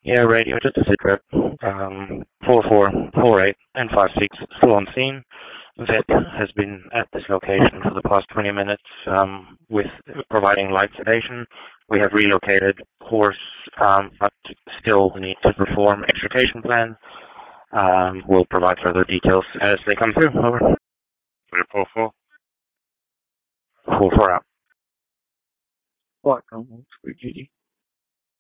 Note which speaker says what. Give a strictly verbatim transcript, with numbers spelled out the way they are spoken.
Speaker 1: Yeah, radio, just a sit rep. Um, four four, four eight, and five six still on scene. Vet has been at this location for the past twenty minutes um, with providing light sedation. We have relocated horse, um, but still need to perform extrication plan. Um, we'll provide further details as they come through. Over.
Speaker 2: three four four.
Speaker 1: four four out.
Speaker 3: What? G G.